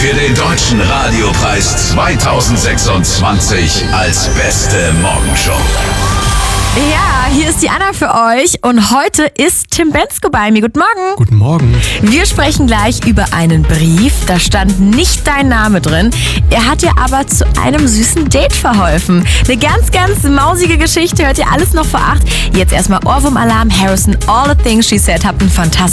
für den Deutschen Radiopreis 2026 als beste Morgenshow. Ja, hier ist die Anna für euch und heute ist Tim Bendzko bei mir. Guten Morgen. Guten Morgen. Wir sprechen gleich über einen Brief, da stand nicht dein Name drin. Er hat dir aber zu einem süßen Date verholfen. Eine ganz, ganz mausige Geschichte, hört ihr alles noch vor 8. Jetzt erstmal Ohrwurm-Alarm, Harrison, All the Things She Said. Habt einen fantastischen